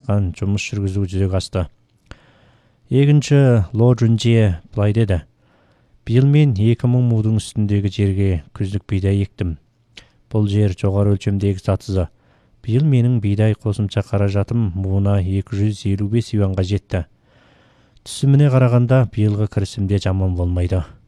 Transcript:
жатқан жұмыс жүргізу жүзеге асты. Егінші Ло Джунжие былай деді: биыл мен 2000 мудың үстіндегі жерге күздік бидай ектім. Бұл жер жоғары өлшемдегі сатысы. Биыл менің бидай қосымша қаражатым муына 255 юанға жетті. Түсіміне қарағанда биылғы кірісімде жаман болмайды.